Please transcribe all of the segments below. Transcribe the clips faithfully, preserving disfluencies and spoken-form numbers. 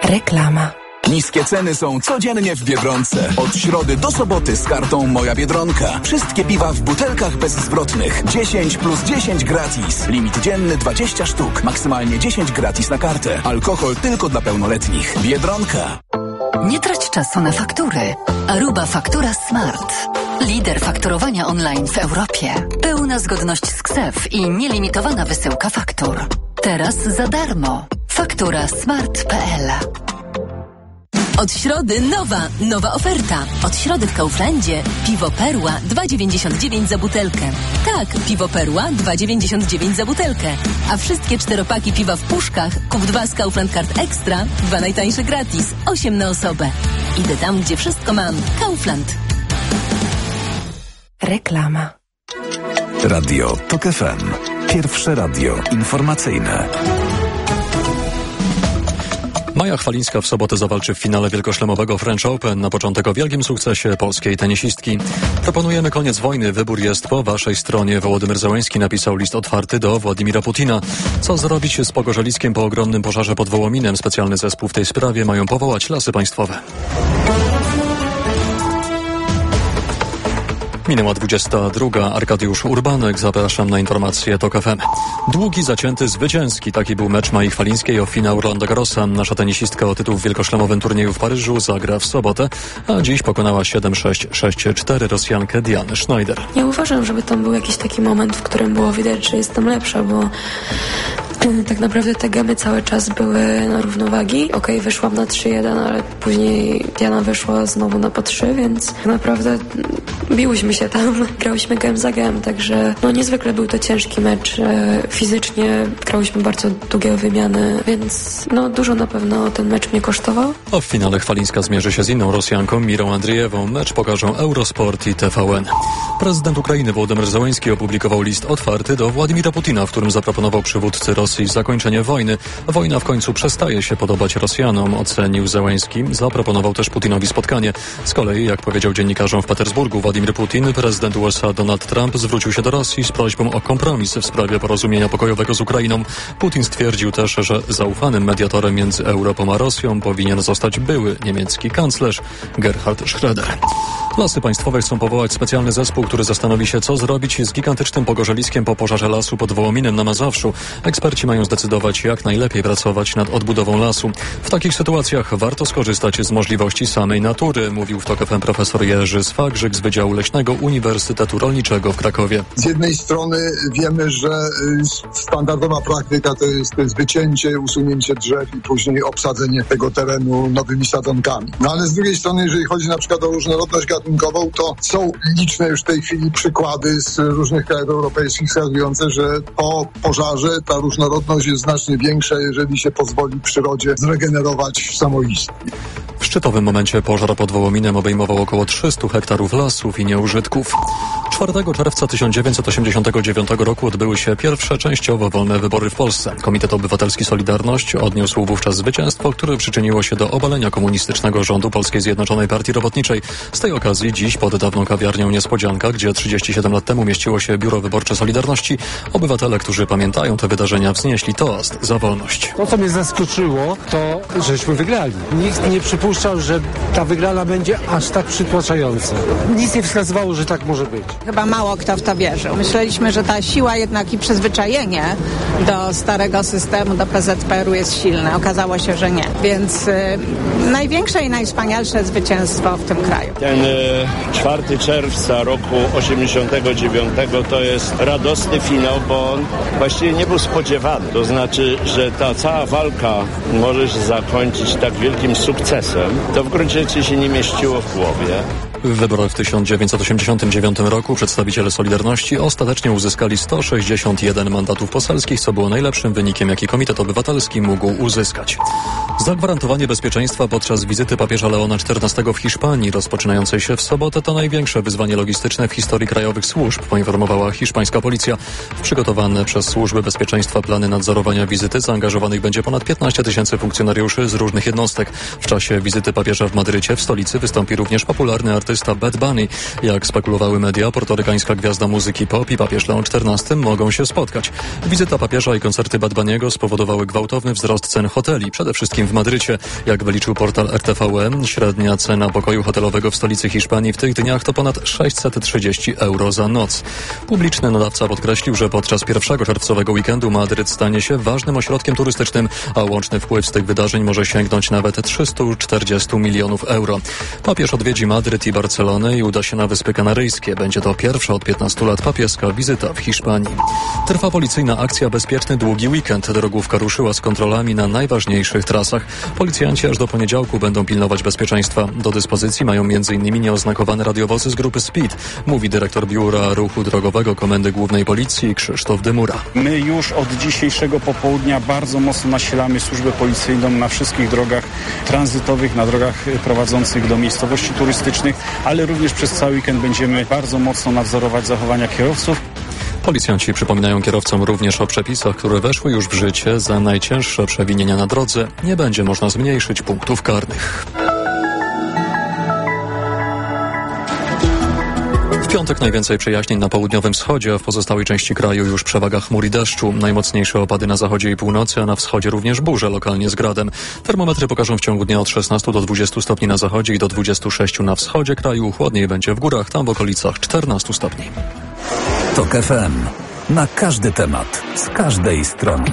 Reklama. Niskie ceny są codziennie w Biedronce. Od środy do soboty z kartą Moja Biedronka. Wszystkie piwa w butelkach bezzwrotnych. dziesięć plus dziesięć gratis. Limit dzienny dwadzieścia sztuk. Maksymalnie dziesięć gratis na kartę. Alkohol tylko dla pełnoletnich. Biedronka. Nie trać czasu na faktury. Aruba Faktura Smart. Lider fakturowania online w Europie. Pełna zgodność z K S E F i nielimitowana wysyłka faktur. Teraz za darmo. Faktura smart kropka p l. Od środy nowa, nowa oferta. Od środy w Kauflandzie piwo Perła dwa dziewięćdziesiąt dziewięć za butelkę. Tak, piwo Perła dwa dziewięćdziesiąt dziewięć za butelkę. A wszystkie czteropaki piwa w puszkach kup dwa z Kaufland Card Extra, dwa najtańsze gratis, osiem na osobę. Idę tam, gdzie wszystko mam. Kaufland. Reklama. Radio Tok F M. Pierwsze radio informacyjne. Maja Chwalińska w sobotę zawalczy w finale wielkoszlemowego French Open. Na początek o wielkim sukcesie polskiej tenisistki. Proponujemy koniec wojny. Wybór jest po waszej stronie. Wołodymyr Zełenski napisał list otwarty do Władimira Putina. Co zrobić z Pogorzelickiem po ogromnym pożarze pod Wołominem? Specjalny zespół w tej sprawie mają powołać Lasy Państwowe. Minęła dwudziesta druga. Arkadiusz Urbanek. Zapraszam na informacje Tok F M. Długi, zacięty, zwycięski. Taki był mecz Mai Chwalińskiej o finał Roland Garrosa. Nasza tenisistka o tytuł w wielkoszlemowym turnieju w Paryżu zagra w sobotę, a dziś pokonała siedem sześć sześć cztery Rosjankę Dianę Schneider. Nie uważam, żeby tam był jakiś taki moment, w którym było widać, że jestem lepsza, bo tak naprawdę te gemy cały czas były na równowagi. Okej, okay, wyszłam na trzy jeden, ale później Diana wyszła znowu na po trzy, więc tak naprawdę biłyśmy się tam, grałyśmy gem za gem, także no niezwykle był to ciężki mecz. Fizycznie grałyśmy bardzo długie wymiany, więc no dużo na pewno ten mecz mnie kosztował. A w finale Chwalińska zmierzy się z inną Rosjanką, Mirą Andrijewą. Mecz pokażą Eurosport i T V N. Prezydent Ukrainy Wołodymyr Zełenski opublikował list otwarty do Władimira Putina, w którym zaproponował przywódcy Rosji zakończenie wojny. Wojna w końcu przestaje się podobać Rosjanom, ocenił Zełenski. Zaproponował też Putinowi spotkanie. Z kolei, jak powiedział dziennikarzom w Petersburgu Władimir Putin, prezydent U S A Donald Trump zwrócił się do Rosji z prośbą o kompromis w sprawie porozumienia pokojowego z Ukrainą. Putin stwierdził też, że zaufanym mediatorem między Europą a Rosją powinien zostać były niemiecki kanclerz Gerhard Schröder. Lasy Państwowe chcą powołać specjalny zespół, który zastanowi się, co zrobić z gigantycznym pogorzeliskiem po pożarze lasu pod Wołominem na Mazowszu. Eksperci mają zdecydować, jak najlepiej pracować nad odbudową lasu. W takich sytuacjach warto skorzystać z możliwości samej natury, mówił w Tok F M profesor Jerzy Swagrzyk z Wydziału Leśnego Uniwersytetu Rolniczego w Krakowie. Z jednej strony wiemy, że standardowa praktyka to jest, to jest wycięcie, usunięcie drzew i później obsadzenie tego terenu nowymi sadzonkami. No ale z drugiej strony, jeżeli chodzi na przykład o różnorodność gatunkową, to są liczne już w tej chwili przykłady z różnych krajów europejskich wskazujące, że po pożarze ta różnorodność jest znacznie większa, jeżeli się pozwoli przyrodzie zregenerować samoistnie. W szczytowym momencie pożar pod Wołominem obejmował około trzysta hektarów lasów i nieużytków. czwartego czerwca tysiąc dziewięćset osiemdziesiątego dziewiątego roku odbyły się pierwsze częściowo wolne wybory w Polsce. Komitet Obywatelski Solidarność odniósł wówczas zwycięstwo, które przyczyniło się do obalenia komunistycznego rządu Polskiej Zjednoczonej Partii Robotniczej. Z tej okazji dziś pod dawną kawiarnią Niespodzianka, gdzie trzydzieści siedem lat temu mieściło się biuro wyborcze Solidarności, obywatele, którzy pamiętają te wydarzenia, wznieśli toast za wolność. To, co mnie zaskoczyło, to żeśmy wygrali. Nikt nie przypuszczał, że ta wygrana będzie aż tak przytłaczająca. Nic nie wskazywało, że tak może być. Chyba mało kto w to wierzył. Myśleliśmy, że ta siła jednak i przyzwyczajenie do starego systemu, do P Z P R u jest silne. Okazało się, że nie. Więc y, największe i najwspanialsze zwycięstwo w tym kraju. Ten y, czwartego czerwca roku osiemdziesiątego dziewiątego to jest radosny finał, bo on właściwie nie był spodziewany. To znaczy, że ta cała walka może się zakończyć tak wielkim sukcesem, to w gruncie rzeczy się nie mieściło w głowie. W wyborach w tysiąc dziewięćset osiemdziesiątym dziewiątym roku przedstawiciele Solidarności ostatecznie uzyskali sto sześćdziesiąt jeden mandatów poselskich, co było najlepszym wynikiem, jaki Komitet Obywatelski mógł uzyskać. Zagwarantowanie bezpieczeństwa podczas wizyty papieża Leona czternastego w Hiszpanii, rozpoczynającej się w sobotę, to największe wyzwanie logistyczne w historii krajowych służb, poinformowała hiszpańska policja. W przygotowane przez służby bezpieczeństwa plany nadzorowania wizyty zaangażowanych będzie ponad piętnaście tysięcy funkcjonariuszy z różnych jednostek. W czasie wizyty papieża w Madrycie w stolicy wystąpi również popularny artysta Bad Bunny. Jak spekulowały media, portorykańska gwiazda muzyki pop i papież Leon czternasty mogą się spotkać. Wizyta papieża i koncerty Bad Bunny'ego spowodowały gwałtowny wzrost cen hoteli, przede wszystkim w Madrycie. Jak wyliczył portal R T V E, średnia cena pokoju hotelowego w stolicy Hiszpanii w tych dniach to ponad sześćset trzydzieści euro za noc. Publiczny nadawca podkreślił, że podczas pierwszego czerwcowego weekendu Madryt stanie się ważnym ośrodkiem turystycznym, a łączny wpływ z tych wydarzeń może sięgnąć nawet trzysta czterdzieści milionów euro. Papież odwiedzi Madryt i Barcelonę i uda się na Wyspy Kanaryjskie. Będzie to pierwsza od piętnastu lat papieska wizyta w Hiszpanii. Trwa policyjna akcja Bezpieczny Długi Weekend. Drogówka ruszyła z kontrolami na najważniejszych trasach. Policjanci aż do poniedziałku będą pilnować bezpieczeństwa. Do dyspozycji mają między innymi nieoznakowane radiowozy z grupy Speed, mówi dyrektor Biura Ruchu Drogowego Komendy Głównej Policji Krzysztof Dymura. My już od dzisiejszego popołudnia bardzo mocno nasilamy służbę policyjną na wszystkich drogach tranzytowych, na drogach prowadzących do miejscowości turystycznych, ale również przez cały weekend będziemy bardzo mocno nadzorować zachowania kierowców. Policjanci przypominają kierowcom również o przepisach, które weszły już w życie. Za najcięższe przewinienia na drodze nie będzie można zmniejszyć punktów karnych. W piątek najwięcej przejaśnień na południowym wschodzie, a w pozostałej części kraju już przewaga chmur i deszczu. Najmocniejsze opady na zachodzie i północy, a na wschodzie również burze, lokalnie z gradem. Termometry pokażą w ciągu dnia od szesnastu do dwudziestu stopni na zachodzie i do dwudziestu sześciu na wschodzie kraju. Chłodniej będzie w górach, tam w okolicach czternastu stopni. TOK F M. Na każdy temat, z każdej strony.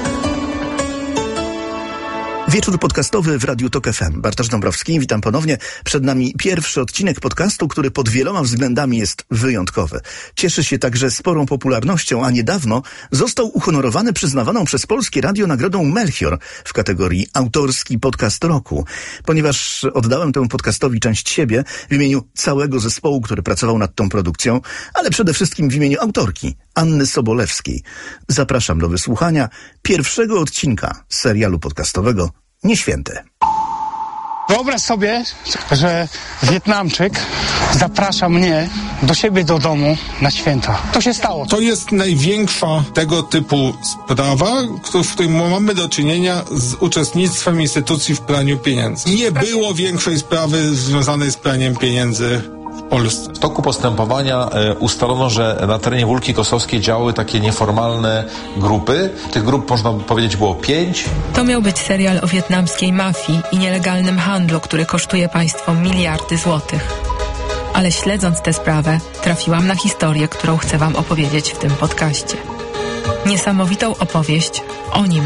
Wieczór podcastowy w Radiu TOK F M. Bartosz Dąbrowski, witam ponownie. Przed nami pierwszy odcinek podcastu, który pod wieloma względami jest wyjątkowy. Cieszy się także sporą popularnością, a niedawno został uhonorowany przyznawaną przez Polskie Radio nagrodą Melchior w kategorii Autorski Podcast Roku. Ponieważ oddałem temu podcastowi część siebie w imieniu całego zespołu, który pracował nad tą produkcją, ale przede wszystkim w imieniu autorki, Anny Sobolewskiej. Zapraszam do wysłuchania pierwszego odcinka serialu podcastowego Nieświęte. Wyobraź sobie, że Wietnamczyk zaprasza mnie do siebie do domu na święta. To się stało. To jest największa tego typu sprawa, w której mamy do czynienia z uczestnictwem instytucji w praniu pieniędzy. Nie było większej sprawy związanej z praniem pieniędzy w Polsce. W toku postępowania e, ustalono, że na terenie Wólki Kosowskiej działały takie nieformalne grupy. Tych grup, można by powiedzieć, było pięć. To miał być serial o wietnamskiej mafii i nielegalnym handlu, który kosztuje państwo miliardy złotych. Ale śledząc tę sprawę, trafiłam na historię, którą chcę wam opowiedzieć w tym podcaście. Niesamowitą opowieść o nim.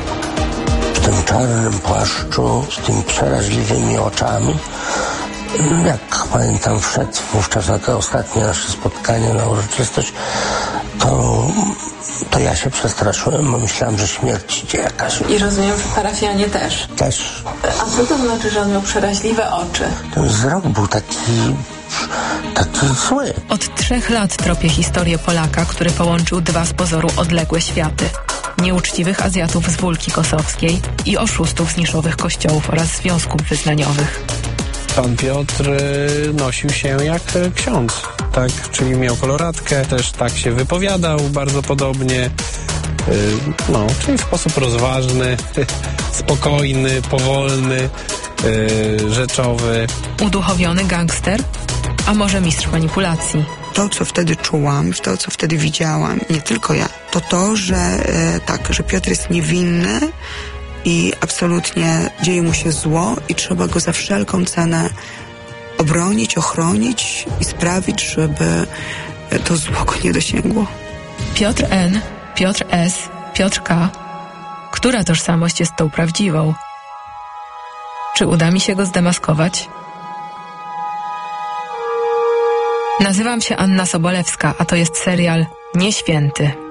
W tym czarnym płaszczu, z tymi przeraźliwymi oczami, jak pamiętam, wszedł wówczas na to ostatnie nasze spotkanie, na uroczystość, to, to ja się przestraszyłem, bo myślałem, że śmierć idzie jakaś. I rozumiem, że parafianie też. Też. A co to znaczy, że on miał przeraźliwe oczy? Ten wzrok był taki... taki zły. Od trzech lat tropię historię Polaka, który połączył dwa z pozoru odległe światy. Nieuczciwych Azjatów z Wólki Kosowskiej i oszustów z niszowych kościołów oraz związków wyznaniowych. Pan Piotr nosił się jak ksiądz, tak, czyli miał koloratkę, też tak się wypowiadał bardzo podobnie, no, czyli w sposób rozważny, spokojny, powolny, rzeczowy. Uduchowiony gangster, a może mistrz manipulacji. To, co wtedy czułam, to, co wtedy widziałam, nie tylko ja, to to, że e, tak, że Piotr jest niewinny i absolutnie dzieje mu się zło i trzeba go za wszelką cenę obronić, ochronić i sprawić, żeby to zło go nie dosięgło. Piotr N., Piotr S., Piotr K. Która tożsamość jest tą prawdziwą? Czy uda mi się go zdemaskować? Nazywam się Anna Sobolewska, a to jest serial Nieświęty.